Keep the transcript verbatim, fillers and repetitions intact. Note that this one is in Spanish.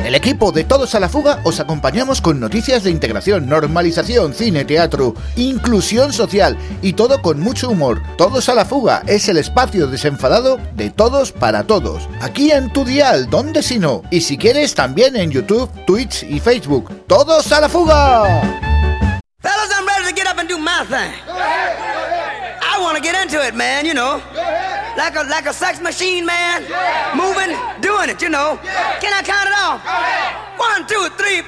el equipo de Todos a la Fuga os acompañamos con noticias de integración, normalización, cine, teatro, inclusión social y todo con mucho humor. Todos a la Fuga es el espacio desenfadado de todos para todos. Aquí en tu dial, ¿dónde si no? Y si quieres también en YouTube, Twitch y Facebook. ¡Todos a la Fuga! Fellas, I'm ready to get up and do my thing. I want to get into it, man, you know. Like a like a sex machine, man. Moving, doing it, you know. Can I count it off? One, two, three,